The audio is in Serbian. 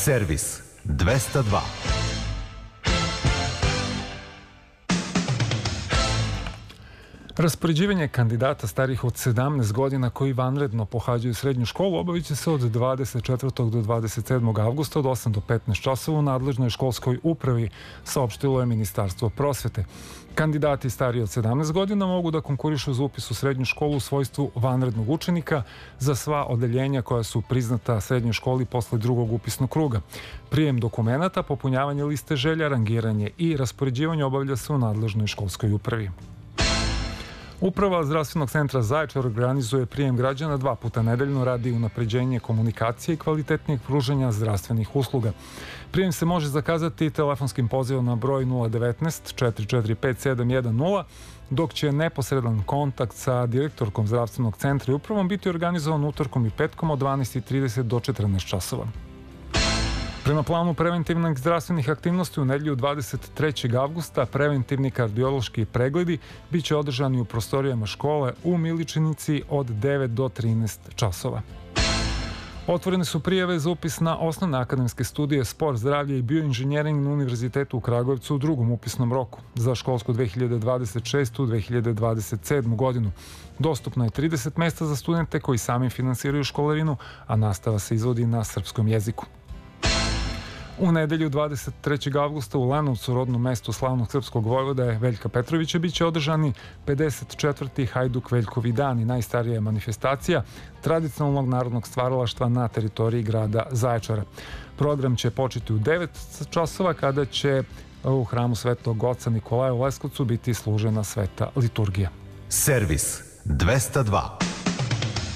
Servis 202. Raspoređivanje kandidata starijih od 17 godina koji vanredno pohađaju srednju školu obavit će se od 24. do 27. avgusta od 8 do 15 časova u nadležnoj školskoj upravi, saopštilo je Ministarstvo prosvete. Kandidati stariji od 17 godina mogu da konkurišu za upis u srednju školu u svojstvu vanrednog učenika za sva odeljenja koja su priznata srednjoj školi posle drugog upisnog kruga. Prijem dokumenata, popunjavanje liste želja, rangiranje i raspoređivanje obavlja se u nadležnoj školskoj upravi. Uprava Zdravstvenog centra Zaječar organizuje prijem građana 2 puta nedeljno radi unapređenje komunikacije i kvalitetnijeg pružanja zdravstvenih usluga. Prijem se može zakazati telefonskim pozivom na broj 019 445 710, dok će neposredan kontakt sa direktorkom Zdravstvenog centra i upravom biti organizovan utorkom i petkom od 12:30 do 14 časova. Prema planu preventivnih zdravstvenih aktivnosti u nedelju 23. avgusta preventivni kardiološki pregledi bit će održani u prostorijama škole u Miličinici od 9 do 13 časova. Otvorene su prijave za upis na osnovne akademske studije sport, zdravlje i bioinženjering na Univerzitetu u Kragujevcu u drugom upisnom roku za školsku 2026-2027 godinu. Dostupno je 30 mesta za studente koji sami finansiraju školarinu, a nastava se izvodi na srpskom jeziku. U nedelju 23. avgusta u Lenovcu, rodnom mestu slavnog srpskog vojvoda Veljka Petrovića, bit će održani 54. Hajduk Veljkovi dani, najstarija manifestacija tradicionalnog narodnog stvaralaštva na teritoriji grada Zaječara. Program će početi u 9 časova kada će u hramu Svetog oca Nikolaja u Leskovcu biti služena sveta liturgija. Servis 202.